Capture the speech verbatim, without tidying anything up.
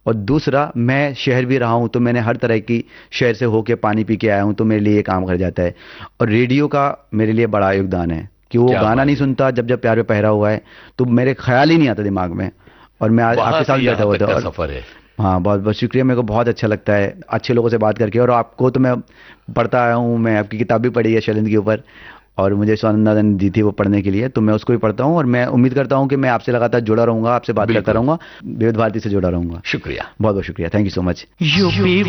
और दूसरा, मैं शहर भी रहा हूँ, तो मैंने हर तरह की शहर से होके पानी पी के आया हूँ, तो मेरे लिए ये काम कर जाता है। और रेडियो का मेरे लिए बड़ा योगदान है कि वो क्या गाना बात नहीं है। सुनता जब जब प्यार पे पहरा हुआ है, तो मेरे ख्याल ही नहीं आता दिमाग में, और मैं आ, वहां आपके से साथ बैठा यहां हुआ तक था। का और सफर है। हाँ, बहुत बहुत शुक्रिया, मेरे को बहुत अच्छा लगता है अच्छे लोगों से बात करके। और आपको तो मैं पढ़ता आया हूँ, मैं आपकी किताब भी पढ़ी है शैलेंद्र के ऊपर, और मुझे स्वानंदानंद ने दी थी वो पढ़ने के लिए, तो मैं उसको भी पढ़ता हूँ। और मैं उम्मीद करता हूँ कि मैं आपसे लगातार जुड़ा रहूंगा, आपसे बात करता बिल्कुल। रहूंगा, विविध भारती से जुड़ा रहूंगा। शुक्रिया। बहुत बहुत शुक्रिया, thank you so much. UP